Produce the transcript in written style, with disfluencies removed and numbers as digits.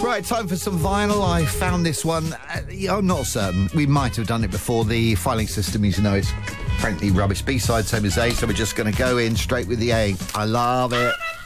Right, time for some vinyl. I found this one. I'm not certain. We might have done it before. The filing system, as you know, is frankly rubbish. B-side, same as A, so we're just going to go in straight with the A. I love it.